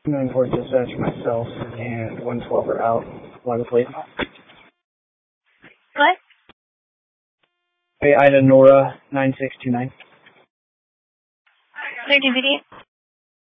9-4 dispatch, myself and 112 are out. Fly with late. What? Hey, Ida Nora, 9629. Their DVD?